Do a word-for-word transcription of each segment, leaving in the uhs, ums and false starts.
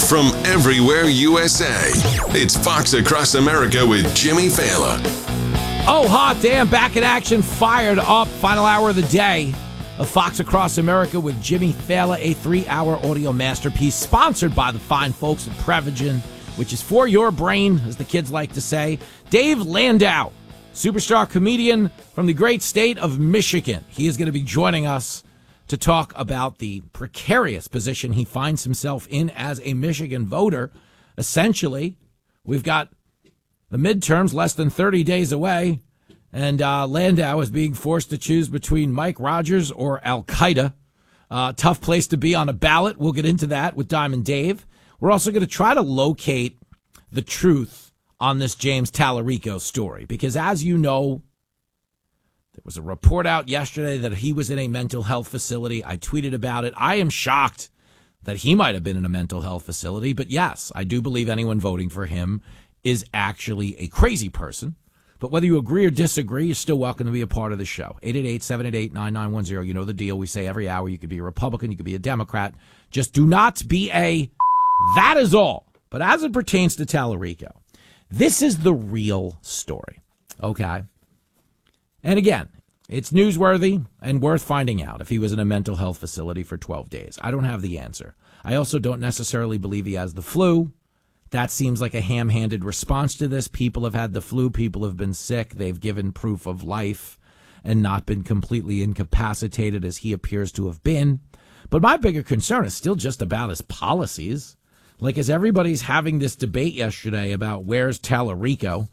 from everywhere U S A. It's Fox Across America with Jimmy Failla. Oh, hot damn, back in action, fired up. Final hour of the day of Fox Across America with Jimmy Failla, a three-hour audio masterpiece sponsored by the fine folks at Prevagen, which is for your brain, as the kids like to say. Dave Landau, superstar comedian from the great state of Michigan. He is going to be joining us to talk about the precarious position he finds himself in as a Michigan voter. Essentially, we've got the midterms less than thirty days away, and uh, Landau is being forced to choose between Mike Rogers or Al-Qaeda. Uh, tough place to be on a ballot. We'll get into that with Diamond Dave. We're also going to try to locate the truth on this James Tallarico story, because as you know, there was a report out yesterday that he was in a mental health facility. I tweeted about it. I am shocked that he might have been in a mental health facility. But yes, I do believe anyone voting for him is actually a crazy person. But whether you agree or disagree, you're still welcome to be a part of the show. eight eight eight, seven eight eight, nine nine one zero. You know the deal. We say every hour you could be a Republican, you could be a Democrat. Just do not be a that is all. But as it pertains to Tallarico, this is the real story. Okay? And again, it's newsworthy and worth finding out if he was in a mental health facility for twelve days. I don't have the answer. I also don't necessarily believe he has the flu. That seems like a ham-handed response to this. People have had the flu. People have been sick. They've given proof of life and not been completely incapacitated as he appears to have been. But my bigger concern is still just about his policies. Like, as everybody's having this debate yesterday about where's Tallarico,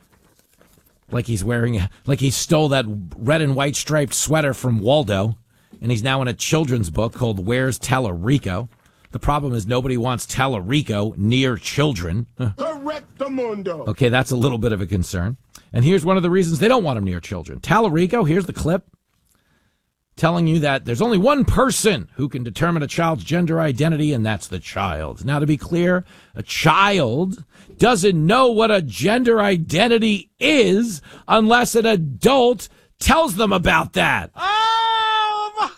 like he's wearing, like he stole that red and white striped sweater from Waldo, and he's now in a children's book called Where's Tallarico? The problem is nobody wants Tallarico near children. Correctamundo. Okay, that's a little bit of a concern. And here's one of the reasons they don't want him near children. Tallarico, here's the clip, telling you that there's only one person who can determine a child's gender identity, and that's the child. Now, to be clear, a child doesn't know what a gender identity is unless an adult tells them about that. Oh,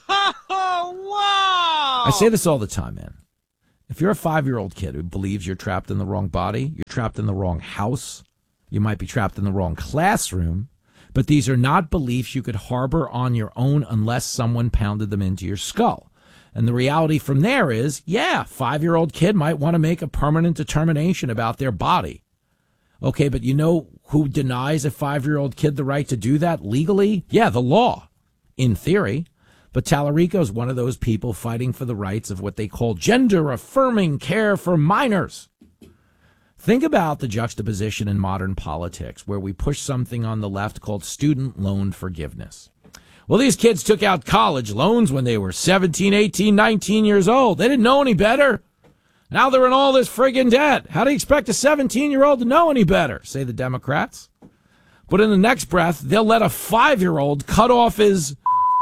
wow. I say this all the time, man. If you're a five-year-old kid who believes you're trapped in the wrong body, you're trapped in the wrong house, you might be trapped in the wrong classroom, but these are not beliefs you could harbor on your own unless someone pounded them into your skull. And the reality from there is, yeah, five-year-old kid might want to make a permanent determination about their body. Okay, but you know who denies a five-year-old kid the right to do that legally? Yeah, the law, in theory. But Tallarico is one of those people fighting for the rights of what they call gender-affirming care for minors. Think about the juxtaposition in modern politics where we push something on the left called student loan forgiveness. Well, these kids took out college loans when they were seventeen, eighteen, nineteen years old. They didn't know any better. Now they're in all this friggin' debt. How do you expect a seventeen-year-old to know any better, say the Democrats? But in the next breath, they'll let a five-year-old cut off his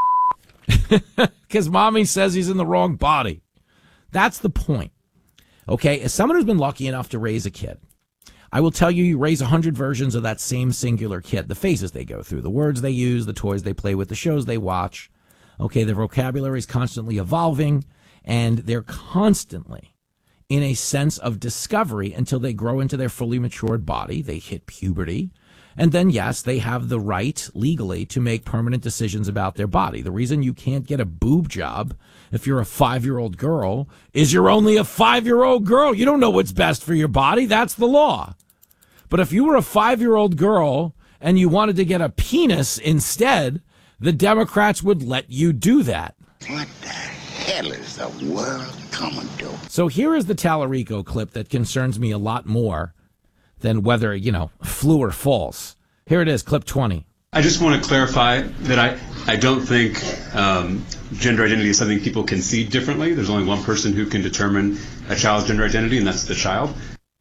because mommy says he's in the wrong body. That's the point. Okay, as someone who's been lucky enough to raise a kid, I will tell you, you raise a hundred versions of that same singular kid. The phases they go through, the words they use, the toys they play with, the shows they watch. Okay, their vocabulary is constantly evolving, and they're constantly in a sense of discovery until they grow into their fully matured body. They hit puberty. And then, yes, they have the right legally to make permanent decisions about their body. The reason you can't get a boob job if you're a five-year-old girl is you're only a five-year-old girl. You don't know what's best for your body. That's the law. But if you were a five-year-old girl and you wanted to get a penis instead, the Democrats would let you do that. What the hell is the world coming to? So here is the Tallarico clip that concerns me a lot more than whether, you know, flu or false. Here it is, clip twenty. I just want to clarify that I, I don't think um, gender identity is something people can see differently. There's only one person who can determine a child's gender identity, and that's the child.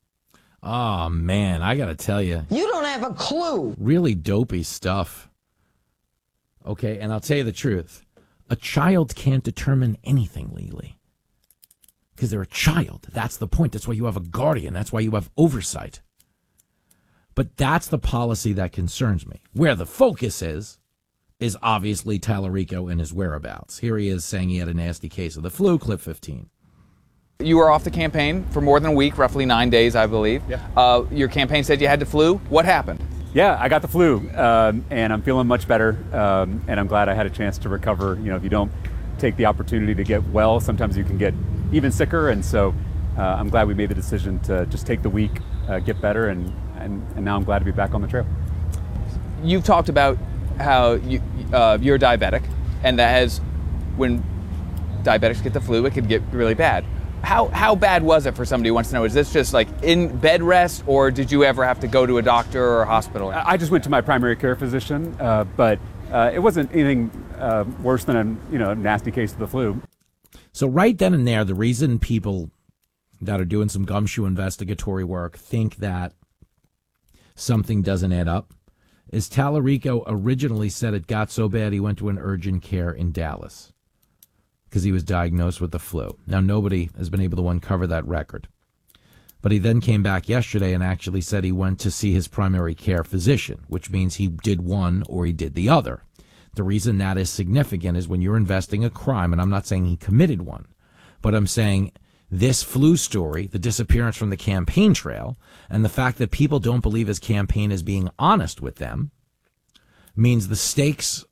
Oh, man, I got to tell you. You don't have a clue. Really dopey stuff. Okay, and I'll tell you the truth. A child can't determine anything legally because they're a child. That's the point. That's why you have a guardian. That's why you have oversight. But that's the policy that concerns me. Where the focus is, is obviously Tallarico and his whereabouts. Here he is saying he had a nasty case of the flu, clip fifteen. You were off the campaign for more than a week, roughly nine days, I believe. Yeah. Uh, your campaign said you had the flu. What happened? Yeah, I got the flu, um, and I'm feeling much better, um, and I'm glad I had a chance to recover. You know, if you don't take the opportunity to get well, sometimes you can get even sicker, and so uh, I'm glad we made the decision to just take the week, uh, get better, and, and, and now I'm glad to be back on the trail. You've talked about how you, uh, you're diabetic, and that has, when diabetics get the flu, it could get really bad. How how bad was it for somebody who wants to know? Is this just like in bed rest, or did you ever have to go to a doctor or a hospital? I just went to my primary care physician, uh, but uh, it wasn't anything uh, worse than a you know nasty case of the flu. So right then and there, the reason people that are doing some gumshoe investigatory work think that something doesn't add up is Tallarico originally said it got so bad he went to an urgent care in Dallas because he was diagnosed with the flu. Now, nobody has been able to uncover that record. But he then came back yesterday and actually said he went to see his primary care physician, which means he did one or he did the other. The reason that is significant is when you're investing a crime, and I'm not saying he committed one, but I'm saying this flu story, the disappearance from the campaign trail, and the fact that people don't believe his campaign is being honest with them, means the stakes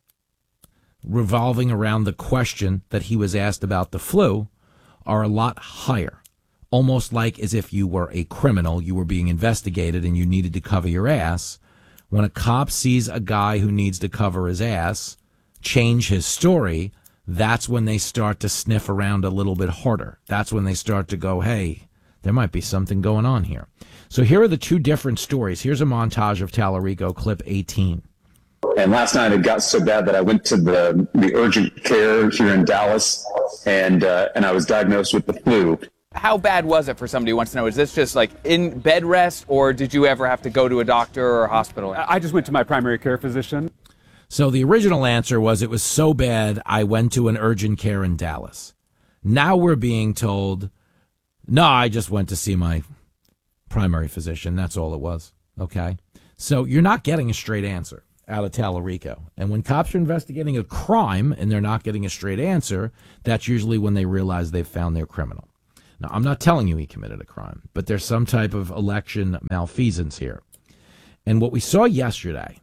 revolving around the question that he was asked about the flu are a lot higher. Almost like as if you were a criminal, you were being investigated and you needed to cover your ass. When a cop sees a guy who needs to cover his ass change his story, that's when they start to sniff around a little bit harder. That's when they start to go, hey, there might be something going on here. So here are the two different stories. Here's a montage of Tallarico, clip eighteen. And last night it got so bad that I went to the, the urgent care here in Dallas, and uh, and I was diagnosed with the flu. How bad was it for somebody who wants to know? Is this just like in bed rest, or did you ever have to go to a doctor or a hospital? I just went to my primary care physician. So the original answer was it was so bad I went to an urgent care in Dallas. Now we're being told, no, I just went to see my primary physician. That's all it was. Okay. So you're not getting a straight answer out of Tallarico. And when cops are investigating a crime and they're not getting a straight answer, that's usually when they realize they've found their criminal. Now, I'm not telling you he committed a crime, but there's some type of election malfeasance here. And what we saw yesterday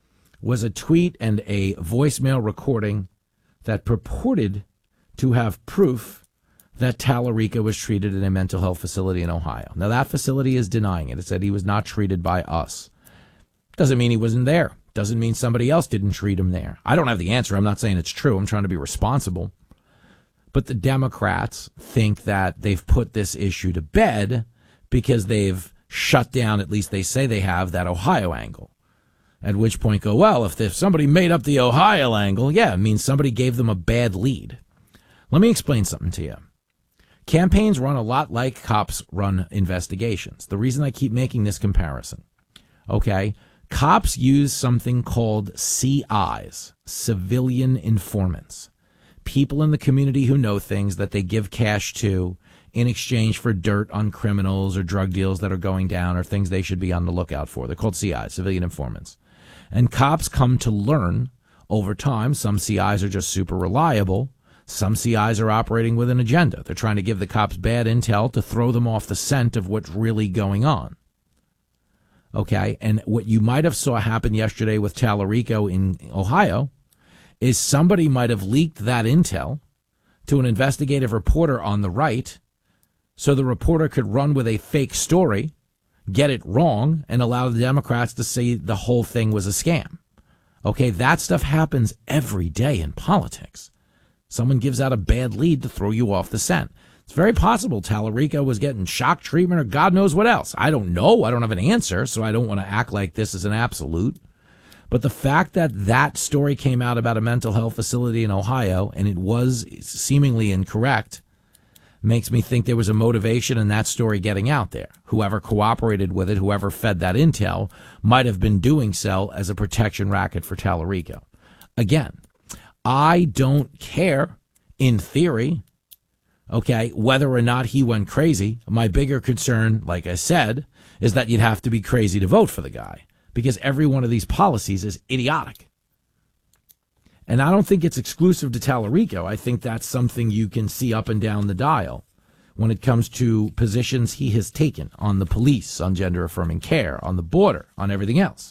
was a tweet and a voicemail recording that purported to have proof that Tallarico was treated in a mental health facility in Ohio. Now, that facility is denying it. It said he was not treated by us. Doesn't mean he wasn't there. Doesn't mean somebody else didn't treat him there. I don't have the answer. I'm not saying it's true. I'm trying to be responsible. But the Democrats think that they've put this issue to bed because they've shut down, at least they say they have, that Ohio angle. At which point go, well, if, if somebody made up the Ohio angle, yeah, it means somebody gave them a bad lead. Let me explain something to you. Campaigns run a lot like cops run investigations. The reason I keep making this comparison, okay, cops use something called C Is, civilian informants. People in the community who know things that they give cash to in exchange for dirt on criminals or drug deals that are going down or things they should be on the lookout for. They're called C Is, civilian informants. And cops come to learn over time. Some C Is are just super reliable. Some C Is are operating with an agenda. They're trying to give the cops bad intel to throw them off the scent of what's really going on. Okay, and what you might have saw happen yesterday with Tallarico in Ohio is somebody might have leaked that intel to an investigative reporter on the right so the reporter could run with a fake story, get it wrong, and allow the Democrats to say the whole thing was a scam. Okay, that stuff happens every day in politics. Someone gives out a bad lead to throw you off the scent. It's very possible Tallarico was getting shock treatment or God knows what else. I don't know. I don't have an answer, so I don't want to act like this is an absolute. But the fact that that story came out about a mental health facility in Ohio, and it was seemingly incorrect, makes me think there was a motivation in that story getting out there. Whoever cooperated with it, whoever fed that intel, might have been doing so as a protection racket for Tallarico. Again, I don't care, in theory, okay, whether or not he went crazy. My bigger concern, like I said, is that you'd have to be crazy to vote for the guy, because every one of these policies is idiotic. And I don't think it's exclusive to Tallarico. I think that's something you can see up and down the dial when it comes to positions he has taken on the police, on gender-affirming care, on the border, on everything else.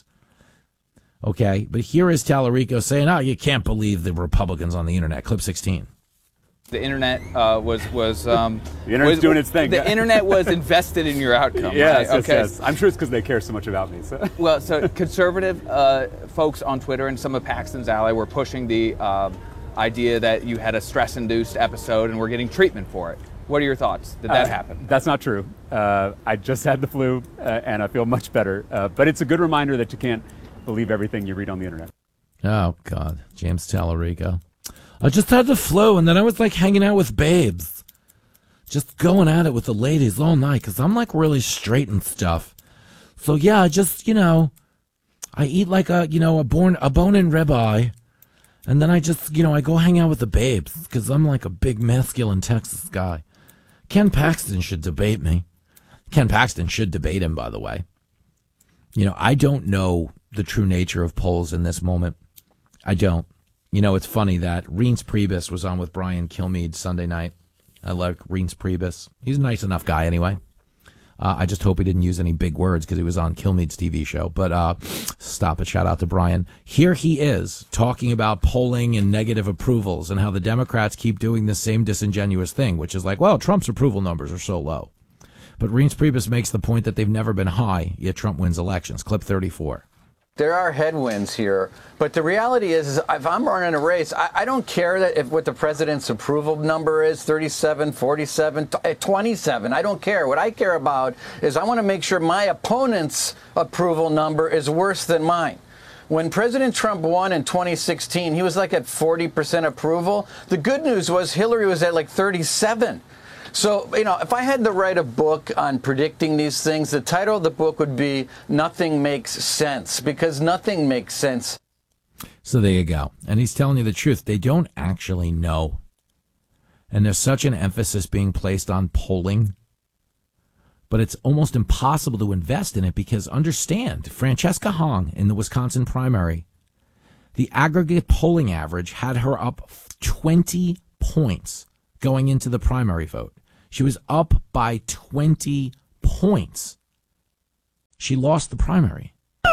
Okay, but here is Tallarico saying, oh, you can't believe the Republicans on the internet. Clip sixteen. The internet uh, was was um, the internet's was, doing its thing. The internet was invested in your outcome. Yes, right? yes, okay. yes. I'm sure it's because they care so much about me. So. Well, so conservative uh, folks on Twitter and some of Paxton's ally were pushing the uh, idea that you had a stress-induced episode and were getting treatment for it. What are your thoughts? Did that uh, happen? That's not true. Uh, I just had the flu, uh, and I feel much better. Uh, but it's a good reminder that you can't believe everything you read on the internet. Oh, God. James Tallarico. I just had the flu, and then I was, like, hanging out with babes. Just going at it with the ladies all night, because I'm, like, really straight and stuff. So, yeah, I just, you know, I eat, like, a, you know, a, born, a bone-in ribeye, and then I just, you know, I go hang out with the babes, because I'm, like, a big, masculine Texas guy. Ken Paxton should debate me. Ken Paxton should debate him, by the way. You know, I don't know the true nature of polls in this moment. I don't. You know, it's funny that Reince Priebus was on with Brian Kilmeade Sunday night. I like Reince Priebus. He's a nice enough guy anyway. Uh, I just hope he didn't use any big words because he was on Kilmeade's T V show. But uh, stop it. Shout out to Brian. Here he is talking about polling and negative approvals and how the Democrats keep doing the same disingenuous thing, which is like, well, Trump's approval numbers are so low. But Reince Priebus makes the point that they've never been high, yet Trump wins elections. Clip thirty-four. There are headwinds here, but the reality is, is if I'm running a race, I, I don't care that if what the president's approval number is, thirty-seven, forty-seven, twenty-seven. I don't care. What I care about is I want to make sure my opponent's approval number is worse than mine. When President Trump won in twenty sixteen, he was like at forty percent approval. The good news was Hillary was at like thirty-seven. So, you know, if I had to write a book on predicting these things, the title of the book would be Nothing Makes Sense, because nothing makes sense. So there you go. And he's telling you the truth. They don't actually know. And there's such an emphasis being placed on polling. But it's almost impossible to invest in it because, understand, Francesca Hong in the Wisconsin primary, the aggregate polling average had her up twenty points going into the primary vote. She was up by twenty points. She lost the primary.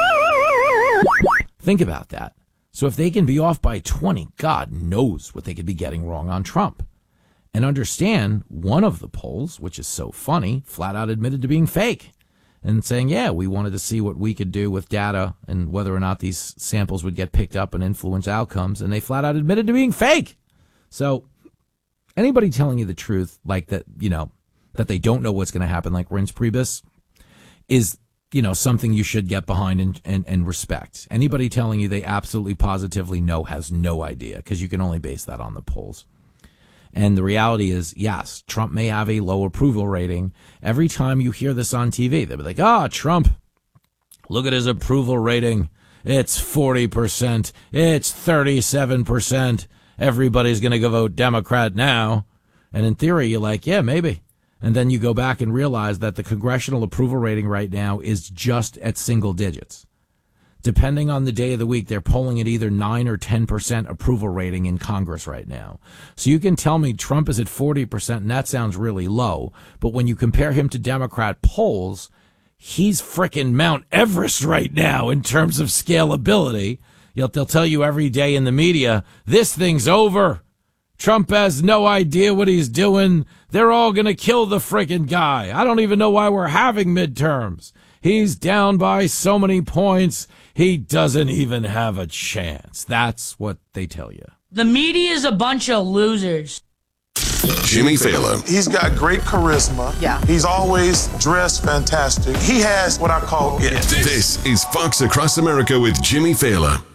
Think about that. So if they can be off by twenty, God knows what they could be getting wrong on Trump. And understand, one of the polls, which is so funny, flat out admitted to being fake and saying, yeah, we wanted to see what we could do with data and whether or not these samples would get picked up and influence outcomes. And they flat out admitted to being fake. So anybody telling you the truth, like that, you know, that they don't know what's going to happen, like Reince Priebus, is, you know, something you should get behind and, and, and respect. Anybody telling you they absolutely positively know has no idea, because you can only base that on the polls. And the reality is, yes, Trump may have a low approval rating. Every time you hear this on T V, they'll be like, ah, oh, Trump, look at his approval rating. It's forty percent. It's thirty-seven percent. Everybody's going to go vote Democrat now. And in theory, you're like, yeah, maybe. And then you go back and realize that the congressional approval rating right now is just at single digits. Depending on the day of the week, they're polling at either nine or ten percent approval rating in Congress right now. So you can tell me Trump is at forty percent, and that sounds really low. But when you compare him to Democrat polls, he's frickin' Mount Everest right now in terms of scalability. They'll tell you every day in the media, this thing's over. Trump has no idea what he's doing. They're all going to kill the frickin' guy. I don't even know why we're having midterms. He's down by so many points, he doesn't even have a chance. That's what they tell you. The media is a bunch of losers. Jimmy Fallon. He's got great charisma. Yeah. He's always dressed fantastic. He has what I call it. This is Fox Across America with Jimmy Fallon.